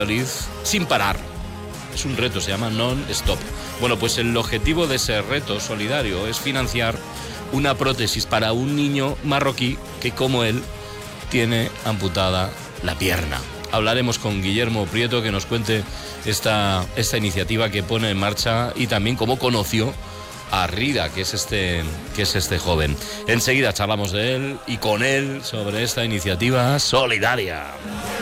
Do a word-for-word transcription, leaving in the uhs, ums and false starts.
sin parar. Es un reto, se llama non-stop. Bueno, pues el objetivo de ese reto solidario es financiar una prótesis para un niño marroquí que, como él, tiene amputada la pierna. Hablaremos con Guillermo Prieto, que nos cuente esta, esta iniciativa que pone en marcha y también cómo conoció a Rida, que es este, que es este joven. Enseguida charlamos de él y con él sobre esta iniciativa solidaria.